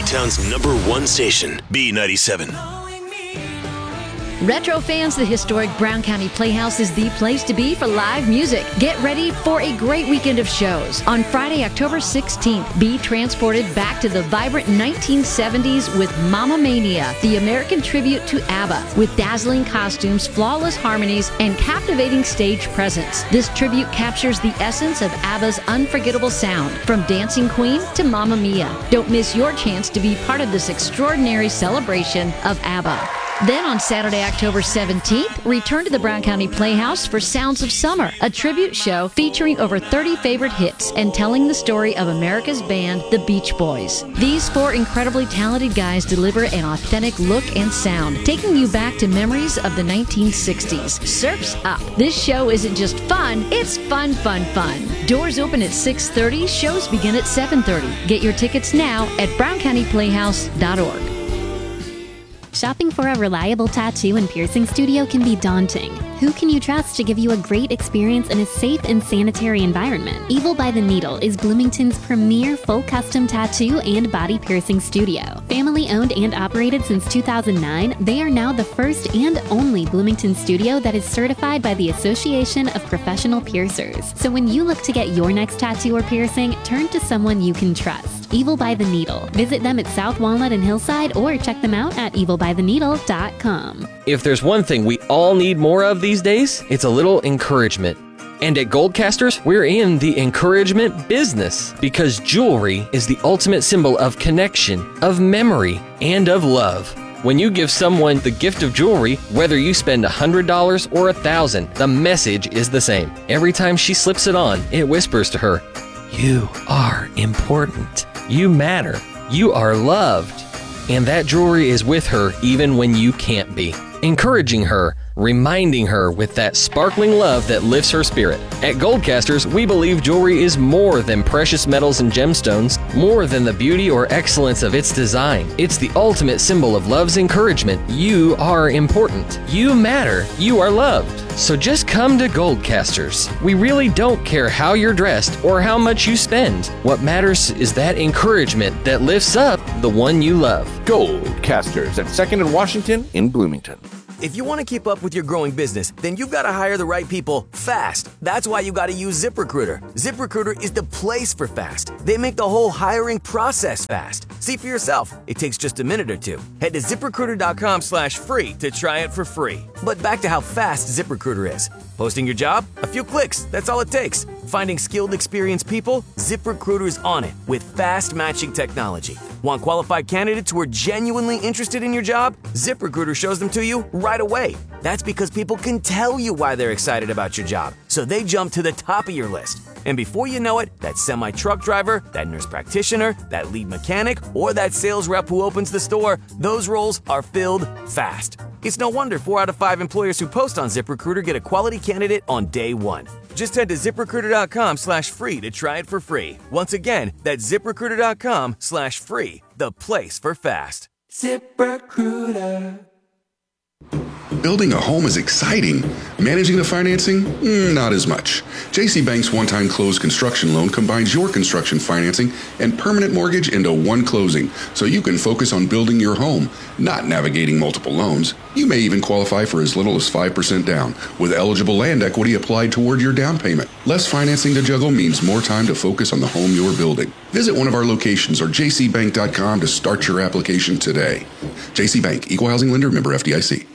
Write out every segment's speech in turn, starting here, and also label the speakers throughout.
Speaker 1: Chi-Town's #1 station, B97.
Speaker 2: Retro fans, the historic Brown County Playhouse is the place to be for live music. Get ready for a great weekend of shows. On Friday, October 16th, be transported back to the vibrant 1970s with Mamma Mania, the American tribute to ABBA, with dazzling costumes, flawless harmonies, and captivating stage presence. This tribute captures the essence of ABBA's unforgettable sound, from Dancing Queen to Mamma Mia. Don't miss your chance to be part of this extraordinary celebration of ABBA. Then on Saturday, October 17th, return to the Brown County Playhouse for Sounds of Summer, a tribute show featuring over 30 favorite hits and telling the story of America's band, the Beach Boys. These 4 incredibly talented guys deliver an authentic look and sound, taking you back to memories of the 1960s. Surf's up. This show isn't just fun, it's fun, fun, fun. Doors open at 6:30, shows begin at 7:30. Get your tickets now at browncountyplayhouse.org.
Speaker 3: Shopping for a reliable tattoo and piercing studio can be daunting. Who can you trust to give you a great experience in a safe and sanitary environment? Evil by the Needle is Bloomington's premier full custom tattoo and body piercing studio. Family owned and operated since 2009, they are now the first and only Bloomington studio that is certified by the Association of Professional Piercers. So when you look to get your next tattoo or piercing, turn to someone you can trust. Evil by the Needle. Visit them at South Walnut and Hillside or check them out at evilbytheneedle.com.
Speaker 4: If there's one thing we all need more of these days, it's a little encouragement. And at Goldcasters, we're in the encouragement business because jewelry is the ultimate symbol of connection, of memory, and of love. When you give someone the gift of jewelry, whether you spend $100 or $1,000, the message is the same. Every time she slips it on, it whispers to her, "You are important. You matter. You are loved." And that jewelry is with her even when you can't be. Encouraging her, reminding her with that sparkling love that lifts her spirit. At Goldcasters, we believe jewelry is more than precious metals and gemstones, more than the beauty or excellence of its design. It's the ultimate symbol of love's encouragement. You are important. You matter. You are loved. So just come to Goldcasters. We really don't care how you're dressed or how much you spend. What matters is that encouragement that lifts up the one you love.
Speaker 5: Goldcasters at 2nd and Washington in Bloomington.
Speaker 6: If you want to keep up with your growing business, then you've got to hire the right people fast. That's why you got to use ZipRecruiter. ZipRecruiter is the place for fast. They make the whole hiring process fast. See for yourself. It takes just a minute or two. Head to ZipRecruiter.com/free to try it for free. But back to how fast ZipRecruiter is. Posting your job? A few clicks. That's all it takes. Finding skilled, experienced people? ZipRecruiter's on it with fast matching technology. Want qualified candidates who are genuinely interested in your job? ZipRecruiter shows them to you right away. That's because people can tell you why they're excited about your job, so they jump to the top of your list. And before you know it, that semi-truck driver, that nurse practitioner, that lead mechanic, or that sales rep who opens the store, those roles are filled fast. It's no wonder 4 out of 5 employers who post on ZipRecruiter get a quality candidate on day one. Just head to ZipRecruiter.com/free to try it for free. Once again, that's ZipRecruiter.com/free, the place for fast.
Speaker 7: ZipRecruiter.
Speaker 8: Building a home is exciting. Managing the financing? Not as much. JC Bank's one-time closed construction loan combines your construction financing and permanent mortgage into one closing, so you can focus on building your home, not navigating multiple loans. You may even qualify for as little as 5% down, with eligible land equity applied toward your down payment. Less financing to juggle means more time to focus on the home you're building. Visit one of our locations or jcbank.com to start your application today. JC Bank, Equal Housing Lender, member FDIC.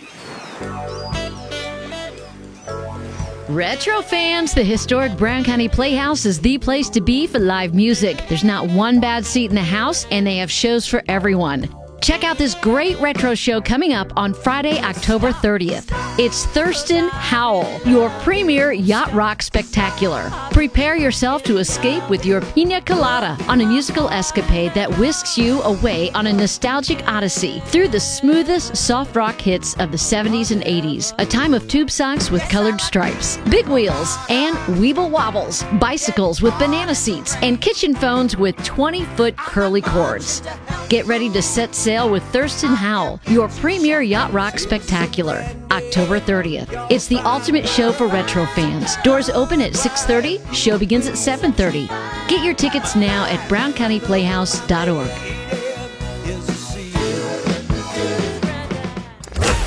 Speaker 2: Retro fans, the historic Brown County Playhouse is the place to be for live music. There's not one bad seat in the house, and they have shows for everyone. Check out this great retro show coming up on Friday, October 30th. It's Thurston Howell, your premier yacht rock spectacular. Prepare yourself to escape with your pina colada on a musical escapade that whisks you away on a nostalgic odyssey through the smoothest soft rock hits of the 70s and 80s. A time of tube socks with colored stripes, big wheels, and weeble wobbles, bicycles with banana seats, and kitchen phones with 20-foot curly cords. Get ready to set sail with Thurston Howell, your premier yacht rock spectacular, October 30th. It's the ultimate show for retro fans. Doors open at 6:30, show begins at 7:30. Get your tickets now at browncountyplayhouse.org.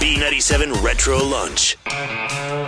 Speaker 1: B97 Retro Lunch.